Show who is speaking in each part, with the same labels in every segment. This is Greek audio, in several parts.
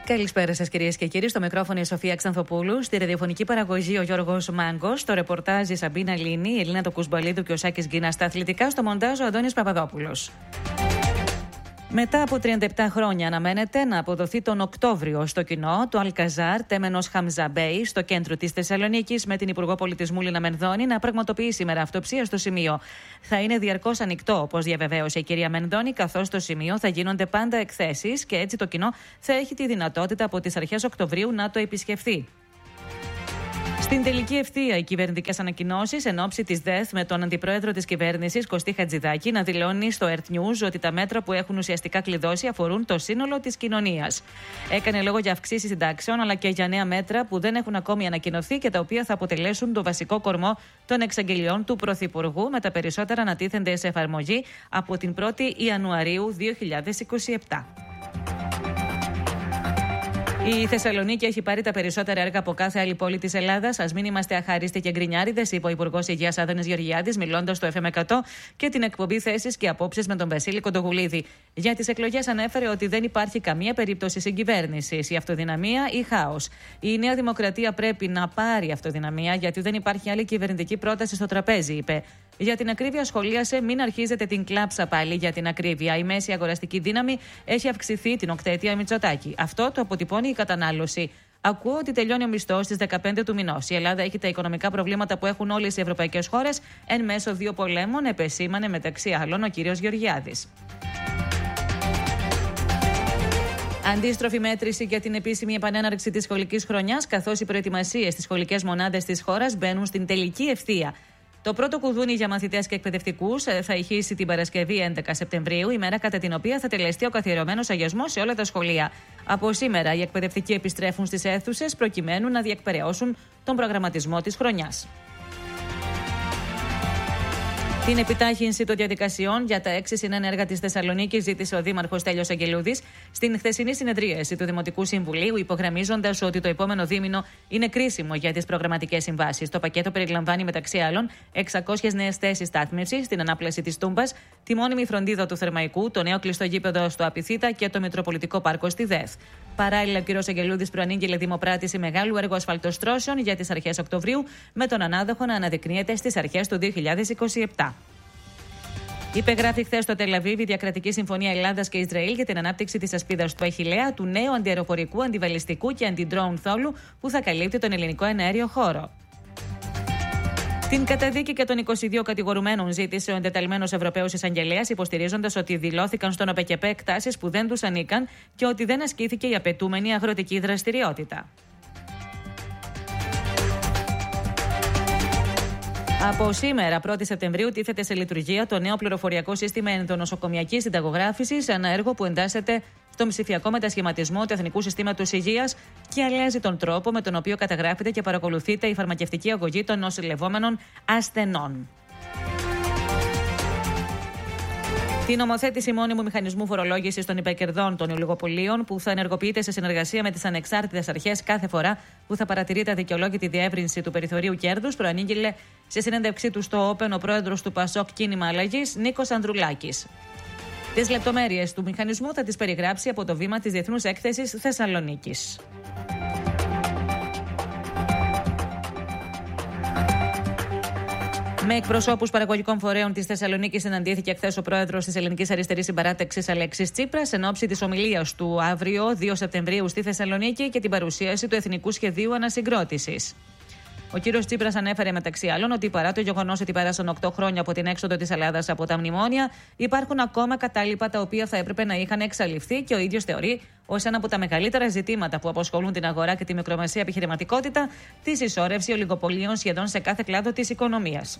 Speaker 1: Καλησπέρα σας, κυρίες και κύριοι. Στο μικρόφωνο η Σοφία Ξανθοπούλου, στη ραδιοφωνική παραγωγή ο Γιώργος Μάγκος, στο ρεπορτάζ η Σαμπίνα Λίνη, η Ελίνα Τοκουσμπαλίδου και ο Σάκης Γκίνας στα αθλητικά, στο μοντάζ ο Αντώνης Παπαδόπουλος. Μετά από 37 χρόνια αναμένεται να αποδοθεί τον Οκτώβριο στο κοινό το Αλκαζάρ Τέμενος Χαμζαμπέη στο κέντρο της Θεσσαλονίκης, με την Υπουργό Πολιτισμού Λίνα Μενδώνη να πραγματοποιεί σήμερα αυτοψία στο σημείο. Θα είναι διαρκώς ανοιχτό, όπως διαβεβαίωσε η κυρία Μενδώνη, καθώς στο σημείο θα γίνονται πάντα εκθέσεις και έτσι το κοινό θα έχει τη δυνατότητα από τις αρχές Οκτωβρίου να το επισκεφθεί. Στην τελική ευθεία, οι κυβερνητικές ανακοινώσεις εν ώψη της ΔΕΘ, με τον αντιπρόεδρο της κυβέρνησης Κωστή Χατζηδάκη να δηλώνει στο Earth News ότι τα μέτρα που έχουν ουσιαστικά κλειδώσει αφορούν το σύνολο της κοινωνίας. Έκανε λόγο για αυξήσεις συντάξεων αλλά και για νέα μέτρα που δεν έχουν ακόμη ανακοινωθεί και τα οποία θα αποτελέσουν το βασικό κορμό των εξαγγελιών του Πρωθυπουργού, με τα περισσότερα να τίθενται σε εφαρμογή από την 1η Ιανουαρίου 2027. Η Θεσσαλονίκη έχει πάρει τα περισσότερα έργα από κάθε άλλη πόλη της Ελλάδας. Ας μην είμαστε αχάριστοι και γκρινιάριδες, είπε ο Υπουργός Υγείας Άδωνης Γεωργιάδης, μιλώντας στο FM 100 και την εκπομπή Θέσεις και Απόψεις με τον Βασίλη Κοντογουλίδη. Για τις εκλογές ανέφερε ότι δεν υπάρχει καμία περίπτωση συγκυβέρνησης, η αυτοδυναμία ή χάος. Η Νέα Δημοκρατία πρέπει να πάρει αυτοδυναμία, γιατί δεν υπάρχει άλλη κυβερνητική πρόταση στο τραπέζι, είπε. Για την ακρίβεια, σχολίασε, μην αρχίζετε την κλάψα πάλι για την ακρίβεια. Η μέση αγοραστική δύναμη έχει αυξηθεί την οκταετία Μητσοτάκη. Αυτό το αποτυπώνει η κατανάλωση. Ακούω ότι τελειώνει ο μισθός στις 15 του μηνός. Η Ελλάδα έχει τα οικονομικά προβλήματα που έχουν όλες οι ευρωπαϊκές χώρες εν μέσω δύο πολέμων, επεσήμανε μεταξύ άλλων ο κύριος Γεωργιάδης. Αντίστροφη μέτρηση για την επίσημη επανέναρξη της σχολικής χρονιάς, καθώς οι προετοιμασίες στις σχολικές μονάδες της χώρας μπαίνουν στην τελική ευθεία. Το πρώτο κουδούνι για μαθητές και εκπαιδευτικούς θα ηχήσει την Παρασκευή 11 Σεπτεμβρίου, ημέρα κατά την οποία θα τελεστεί ο καθιερωμένος αγιασμός σε όλα τα σχολεία. Από σήμερα οι εκπαιδευτικοί επιστρέφουν στις αίθουσες προκειμένου να διεκπεραιώσουν τον προγραμματισμό της χρονιάς. Την επιτάχυνση των διαδικασιών για τα 6 συνενέργα της Θεσσαλονίκης ζήτησε ο Δήμαρχος Στέλιος Αγγελούδης στην χθεσινή συνεδρίαση του Δημοτικού Συμβουλίου, υπογραμμίζοντας ότι το επόμενο δίμηνο είναι κρίσιμο για τις προγραμματικές συμβάσεις. Το πακέτο περιλαμβάνει μεταξύ άλλων 600 νέες θέσεις στάθμευσης, την ανάπλαση της Τούμπας, τη μόνιμη φροντίδα του Θερμαϊκού, το νέο κλειστό γήπεδο στο Απιθύτα και το Μητροπολιτικό Πάρκο στη ΔΕΘ. Παράλληλα, ο κ. Αγγελούδης προανήγγειλε δημοπράτηση μεγάλου έργου ασφαλτοστρώσεων για τις αρχές Οκτωβρίου, με τον ανάδοχο να αναδεικνύεται στις αρχές του 2027. Υπεγράφει χθες στο Τελαβίβ η Διακρατική Συμφωνία Ελλάδας και Ισραήλ για την ανάπτυξη της ασπίδας του Αχιλλέα, του νέου αντιαεροπορικού, αντιβαλιστικού και αντι-drone θόλου που θα καλύπτει τον ελληνικό εναέριο χώρο. Την καταδίκη και των 22 κατηγορουμένων ζήτησε ο εντεταλμένος Ευρωπαίος Εισαγγελέας, υποστηρίζοντας ότι δηλώθηκαν στον ΟΠΕΚΕΠΕ εκτάσεις που δεν τους ανήκαν και ότι δεν ασκήθηκε η απαιτούμενη αγροτική δραστηριότητα. Από σήμερα, 1η Σεπτεμβρίου, τίθεται σε λειτουργία το νέο πληροφοριακό σύστημα ενδονοσοκομιακής συνταγογράφησης, ένα έργο που εντάσσεται στον ψηφιακό μετασχηματισμό του Εθνικού Συστήματος Υγείας και αλλάζει τον τρόπο με τον οποίο καταγράφεται και παρακολουθείται η φαρμακευτική αγωγή των νοσηλευόμενων ασθενών. Την νομοθέτηση μόνιμου μηχανισμού φορολόγησης των υπερκερδών των ολιγοπολίων, που θα ενεργοποιείται σε συνεργασία με τις ανεξάρτητες αρχές κάθε φορά που θα παρατηρείται αδικαιολόγητη διεύρυνση του περιθωρίου κέρδους, προανήγγειλε σε συνέντευξή του στο Open ο πρόεδρος του ΠΑΣΟΚ Κίνημα Αλλαγής, Νίκος Ανδρουλάκης. Τις λεπτομέρειες του μηχανισμού θα τις περιγράψει από το βήμα της Διεθνούς Έκθεσης Θεσσαλονίκης. Με εκπροσώπους παραγωγικών φορέων της Θεσσαλονίκης συναντήθηκε χθες ο πρόεδρος της Ελληνικής Αριστερής Συμπαράταξης Αλέξης Τσίπρας εν ώψη της ομιλίας του αύριο 2 Σεπτεμβρίου στη Θεσσαλονίκη και την παρουσίαση του Εθνικού Σχεδίου Ανασυγκρότησης. Ο κύριος Τσίπρας ανέφερε μεταξύ άλλων ότι παρά το γεγονός ότι πέρασαν 8 χρόνια από την έξοδο της Ελλάδας από τα μνημόνια, υπάρχουν ακόμα κατάλοιπα τα οποία θα έπρεπε να είχαν εξαλειφθεί και ο ίδιος θεωρεί ως ένα από τα μεγαλύτερα ζητήματα που απασχολούν την αγορά και τη μικρομεσαία επιχειρηματικότητα τη συσσόρευση ολιγοπολίων σχεδόν σε κάθε κλάδο της οικονομίας.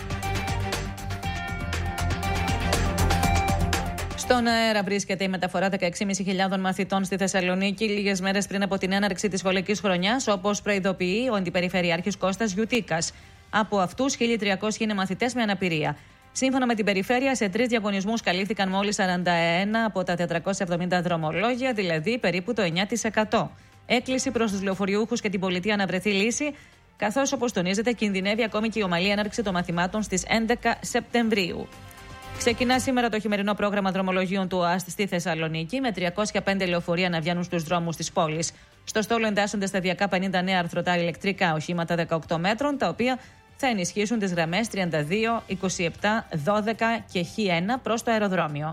Speaker 1: Στον αέρα βρίσκεται η μεταφορά 16.500 μαθητών στη Θεσσαλονίκη λίγες μέρες πριν από την έναρξη της σχολικής χρονιάς, όπως προειδοποιεί ο Αντιπεριφερειάρχης Κώστας Γιουτίκας. Από αυτούς, 1.300 είναι μαθητές με αναπηρία. Σύμφωνα με την Περιφέρεια, σε 3 διαγωνισμούς καλύφθηκαν μόλις 41 από τα 470 δρομολόγια, δηλαδή περίπου το 9%. Έκκληση προς τους λεωφοριούχους και την πολιτεία να βρεθεί λύση, καθώς, όπως τονίζεται, κινδυνεύει ακόμη και η ομαλή έναρξη των μαθημάτων στις 11 Σεπτεμβρίου. Ξεκινά σήμερα το χειμερινό πρόγραμμα δρομολογίων του ΟΑΣΤ στη Θεσσαλονίκη, με 305 λεωφορεία να βγαίνουν στους δρόμους της πόλης. Στο στόλο εντάσσονται σταδιακά 50 νέα αρθρωτά ηλεκτρικά οχήματα 18 μέτρων, τα οποία θα ενισχύσουν τις γραμμές 32, 27, 12 και Χ1 προς το αεροδρόμιο.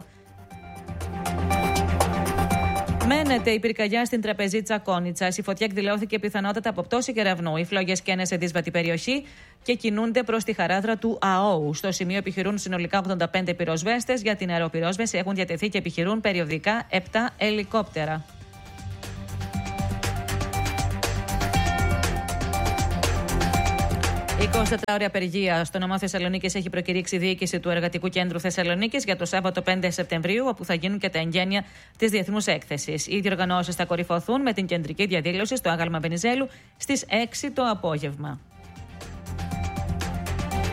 Speaker 1: Μένεται η πυρκαγιά στην τραπεζίτσα Κόνιτσας. Η φωτιά εκδηλώθηκε πιθανότατα από πτώση κεραυνού. Οι φλόγες καίνε σε δύσβατη περιοχή και κινούνται προς τη χαράδρα του ΑΟΟΥ. Στο σημείο επιχειρούν συνολικά 85 πυροσβέστες. Για την αεροπυρόσβεση έχουν διατεθεί και επιχειρούν περιοδικά 7 ελικόπτερα. Η 24ωρη απεργία στο νομό Θεσσαλονίκης έχει προκηρύξει η διοίκηση του Εργατικού Κέντρου Θεσσαλονίκης για το Σάββατο 5 Σεπτεμβρίου, όπου θα γίνουν και τα εγγένεια της Διεθνούς Έκθεσης. Οι διοργανώσεις θα κορυφωθούν με την κεντρική διαδήλωση στο Άγαλμα Βενιζέλου στις 6 το απόγευμα.